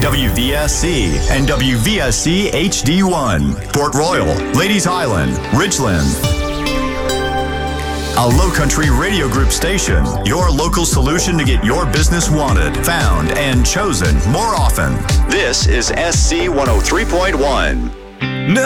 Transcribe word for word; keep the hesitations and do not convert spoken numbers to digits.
W V S C, and W V S C H D one. Port Royal, Ladies Island, Ridgeland. A Low Country Radio Group station, your local solution to get your business wanted, found, and chosen more often. This is S C one oh three point one.